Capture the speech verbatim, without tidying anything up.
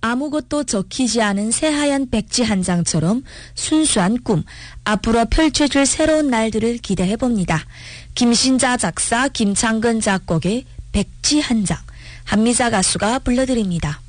아무것도 적히지 않은 새하얀 백지 한 장처럼 순수한 꿈, 앞으로 펼쳐질 새로운 날들을 기대해봅니다. 김신자 작사, 김창근 작곡의 백지 한 장, 한미자 가수가 불러드립니다.